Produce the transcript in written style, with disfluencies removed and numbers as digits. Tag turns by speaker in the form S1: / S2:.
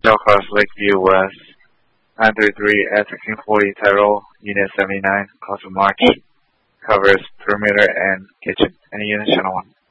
S1: Across Lakeview West, 933 at 1640 Tyrol, Unit 79, Custom March. Covers perimeter and kitchen. Any unit, channel 1.